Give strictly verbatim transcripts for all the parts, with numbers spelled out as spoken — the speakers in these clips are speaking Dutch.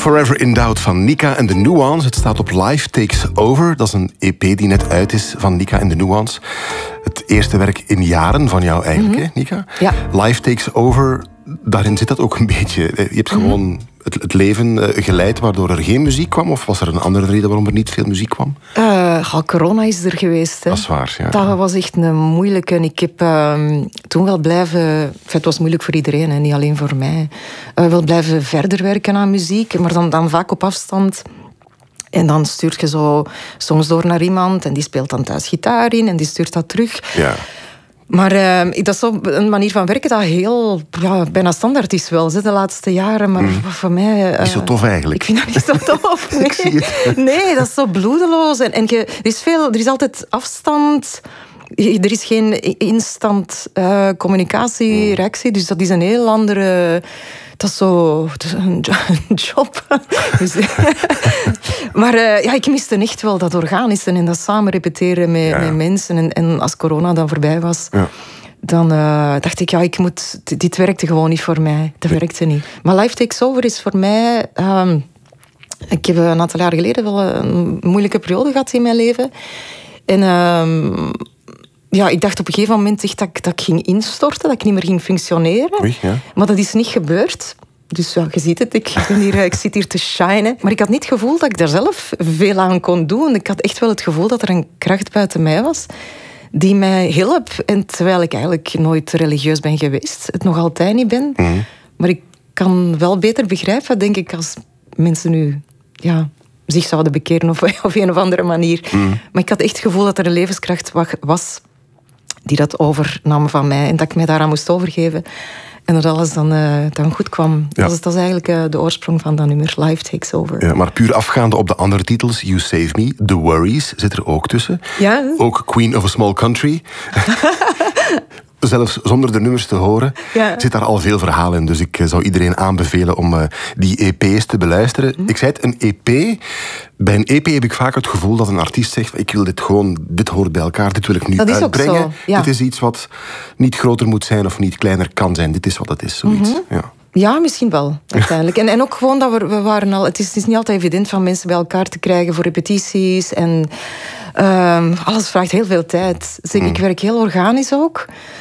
Forever in Doubt van Nika en The Nuance. Het staat op Life Takes Over. Dat is een E P die net uit is van Nika en The Nuance. Het eerste werk in jaren van jou eigenlijk, mm-hmm. hè, Nika? Ja. Life Takes Over, daarin zit dat ook een beetje. Je hebt mm-hmm. gewoon het, het leven uh, geleid waardoor er geen muziek kwam? Of was er een andere reden waarom er niet veel muziek kwam? Uh, corona is er geweest. Hè. Dat is waar, ja. Dat was echt een moeilijke. Ik heb uh, toen wel blijven... Enfin, het was moeilijk voor iedereen, hè, niet alleen voor mij. Uh, wel blijven verder werken aan muziek, maar dan, dan vaak op afstand. En dan stuurt je zo songs door naar iemand en die speelt dan thuis gitaar in en die stuurt dat terug. Ja. Maar uh, dat is zo een manier van werken dat heel ja, bijna standaard is wel, de laatste jaren. Maar mm. voor mij... Uh, niet zo tof eigenlijk. Ik vind dat niet zo tof. Nee, ik zie het. Nee, dat is zo bloedeloos. En, en je, er, is veel, er is altijd afstand. Er is geen instant uh, communicatie, reactie. Dus dat is een heel andere... Dat is zo... Dat is een job. Dus, maar uh, ja, ik miste echt wel dat organische en dat samen repeteren met, ja. met mensen. En, en als corona dan voorbij was... Ja. Dan uh, dacht ik, ja, ik moet... Dit werkte gewoon niet voor mij. Dat nee. werkte niet. Maar Life Takes Over is voor mij... Um, ik heb een aantal jaar geleden wel een moeilijke periode gehad in mijn leven. En... Um, Ja, ik dacht op een gegeven moment echt dat, ik, dat ik ging instorten, dat ik niet meer ging functioneren. Oei, ja. Maar dat is niet gebeurd. Dus ja, je ziet het, ik, ben hier, ik zit hier te shinen. Maar ik had niet het gevoel dat ik daar zelf veel aan kon doen. Ik had echt wel het gevoel dat er een kracht buiten mij was die mij hielp. En terwijl ik eigenlijk nooit religieus ben geweest, het nog altijd niet ben. Mm. Maar ik kan wel beter begrijpen, denk ik, als mensen nu... Ja, zich zouden bekeren op, op een of andere manier. Mm. Maar ik had echt het gevoel dat er een levenskracht was die dat overnam van mij. En dat ik mij daaraan moest overgeven. En dat alles dan, uh, dan goed kwam. Ja. Dat, is, dat is eigenlijk uh, de oorsprong van dat nummer. Life Takes Over. Ja, maar puur afgaande op de andere titels. You Save Me, The Worries zit er ook tussen. Ja. Ook Queen of a Small Country. Zelfs zonder de nummers te horen, ja. zit daar al veel verhaal in. Dus ik zou iedereen aanbevelen om uh, die E P's te beluisteren. Mm. Ik zei het, een E P... Bij een E P heb ik vaak het gevoel dat een artiest zegt... ik wil dit gewoon, dit hoort bij elkaar, dit wil ik nu dat uitbrengen. Is ook zo, ja. Dit is iets wat niet groter moet zijn of niet kleiner kan zijn. Dit is wat het is, zoiets. Mm-hmm. Ja. Ja, misschien wel, uiteindelijk. en, en ook gewoon dat we, we waren al... Het is, het is niet altijd evident van mensen bij elkaar te krijgen voor repetities. En um, alles vraagt heel veel tijd. Dus ik, mm. ik werk heel organisch ook.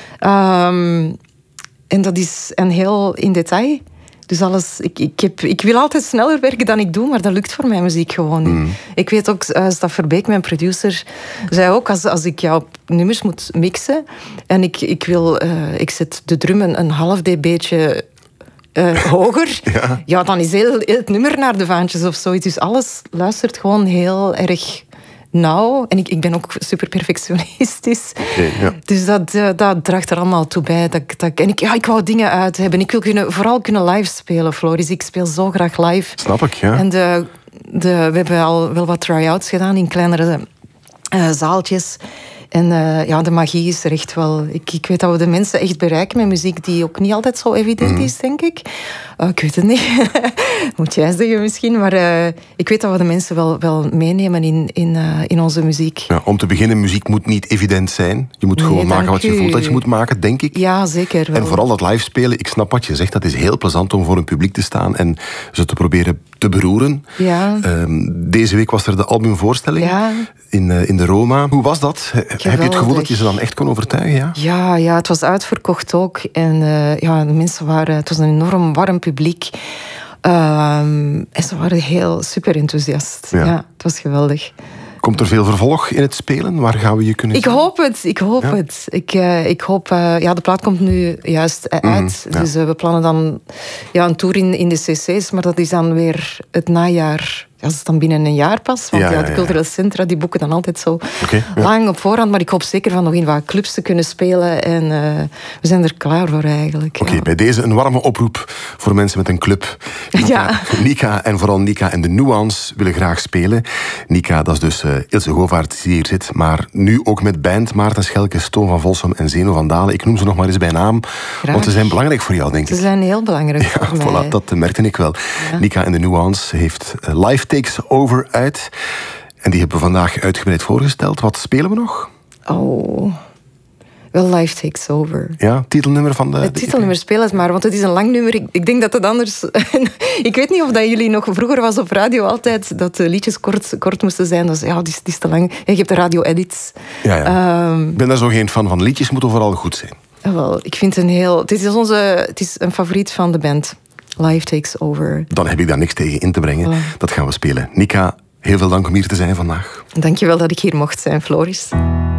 Um, en dat is een heel in detail. Dus alles, ik, ik, heb, ik wil altijd sneller werken dan ik doe, maar dat lukt voor mijn muziek gewoon niet. Mm. Ik weet ook, uh, Staf Verbeek, mijn producer, zei ook, als, als ik jou nummers moet mixen en ik, ik wil, uh, ik zet de drum een, een half dB'tje uh, hoger, ja. ja, dan is heel, heel het nummer naar de vaantjes of zoiets. Dus alles luistert gewoon heel erg... Nou, en ik, ik ben ook super perfectionistisch. Okay, ja. Dus dat, uh, dat draagt er allemaal toe bij. Dat, dat, en ik, ja, ik wou dingen uit hebben. Ik wil kunnen, vooral kunnen live spelen, Floris. Ik speel zo graag live. Snap ik, ja. En de, de, we hebben al wel wat try-outs gedaan in kleinere uh, zaaltjes. En uh, ja, de magie is er echt wel. Ik, ik weet dat we de mensen echt bereiken met muziek die ook niet altijd zo evident is, denk ik. Uh, ik weet het niet. Moet jij zeggen misschien. Maar uh, ik weet dat we de mensen wel, wel meenemen in, in, uh, in onze muziek. Ja, om te beginnen, muziek moet niet evident zijn. Je moet nee, gewoon maken wat je u. voelt dat je moet maken, denk ik. Ja, zeker wel. En vooral dat live spelen. Ik snap wat je zegt. Dat is heel plezant om voor een publiek te staan en ze te proberen te beroeren. Ja. Um, deze week was er de albumvoorstelling ja. in, uh, in de Roma. Hoe was dat? Geweldig. Heb je het gevoel dat je ze dan echt kon overtuigen? Ja, ja, ja het was uitverkocht ook. En uh, ja, de mensen waren... Het was een enorm warm publiek. Um, en ze waren heel super enthousiast. Ja. ja, het was geweldig. Komt er veel vervolg in het spelen? Waar gaan we je kunnen zien? Ik hoop het, ik hoop ja. het. Ik, uh, ik hoop... Uh, ja, de plaat komt nu juist uit. Mm, ja. Dus uh, we plannen dan ja, een tour in, in de cc's, maar dat is dan weer het najaar... Ja, dat is dan binnen een jaar pas. Want ja, ja, ja, de culturele centra die boeken dan altijd zo okay, ja. lang op voorhand. Maar ik hoop zeker van nog in wat clubs te kunnen spelen. En uh, we zijn er klaar voor eigenlijk. Oké, okay, ja. bij deze een warme oproep voor mensen met een club. Nika, ja. Nika en vooral Nika en The Nuance willen graag spelen. Nika, dat is dus uh, Ilse Govaert die hier zit. Maar nu ook met band Maarten Schelkes, Toon van Volsum en Zeno van Dalen. Ik noem ze nog maar eens bij naam. Graag. Want ze zijn belangrijk voor jou, denk ik. Ze zijn heel belangrijk ja, voor voilà, mij. Dat merkte ik wel. Ja. Nika en The Nuance heeft uh, Life Takes Over uit. En die hebben we vandaag uitgebreid voorgesteld. Wat spelen we nog? Oh... Wel, Life Takes Over. Ja, titelnummer van de... Het titelnummer, speel het maar, want het is een lang nummer. Ik, ik denk dat het anders... ik weet niet of dat jullie nog... Vroeger was op radio altijd dat de liedjes kort, kort moesten zijn. Dus ja, die is, die is te lang. Ja, je hebt de radio-edits. Ja, ja. Um, ik ben daar zo geen fan van. Liedjes moeten vooral goed zijn. Wel, ik vind het een heel... Het is, onze, het is een favoriet van de band. Life Takes Over. Dan heb ik daar niks tegen in te brengen. Voilà. Dat gaan we spelen. Nika, heel veel dank om hier te zijn vandaag. Dank je wel dat ik hier mocht zijn, Floris.